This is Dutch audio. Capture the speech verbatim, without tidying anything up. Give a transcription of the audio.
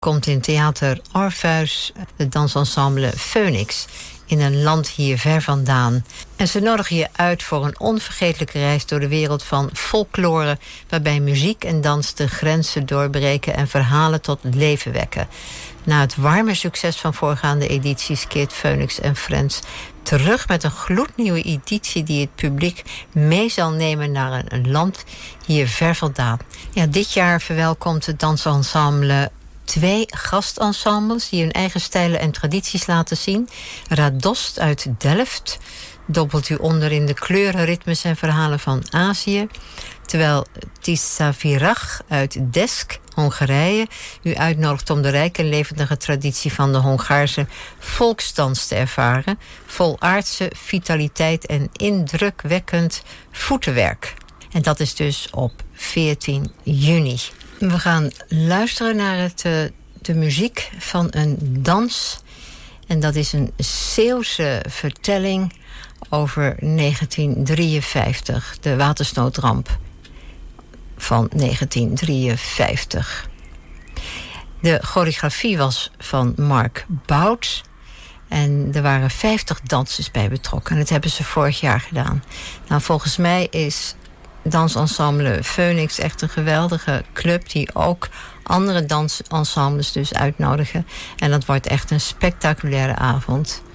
komt in Theater Orpheus het dansensemble Phoenix in een land hier ver vandaan. En ze nodigen je uit voor een onvergetelijke reis door de wereld van folklore, waarbij muziek en dans de grenzen doorbreken en verhalen tot leven wekken. Na het warme succes van voorgaande edities keert Phoenix en Friends terug met een gloednieuwe editie die het publiek mee zal nemen naar een, een land hier ver vandaan. Ja, dit jaar verwelkomt het dansensemble twee gastensembles die hun eigen stijlen en tradities laten zien. Radost uit Delft dobbelt u onder in de kleuren, ritmes en verhalen van Azië. Terwijl Tiszavirach uit Desk, Hongarije, u uitnodigt om de rijke en levendige traditie van de Hongaarse volksdans te ervaren. Vol aardse vitaliteit en indrukwekkend voetenwerk. En dat is dus op veertien juni. We gaan luisteren naar het, uh, de muziek van een dans. En dat is een Zeeuwse vertelling over negentien drieënvijftig. De watersnoodramp van negentien drieënvijftig. De choreografie was van Mark Bout. En er waren vijftig dansers bij betrokken. En dat hebben ze vorig jaar gedaan. Nou, volgens mij is dansensemble Phoenix echt een geweldige club die ook andere dansensembles dus uitnodigen. En dat wordt echt een spectaculaire avond.